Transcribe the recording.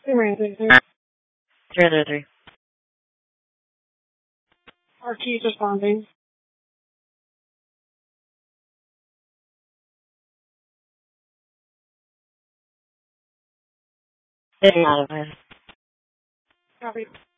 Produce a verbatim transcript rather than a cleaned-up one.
Zero three three. Zero zero three. R T is responding. Getting out of it. Copy.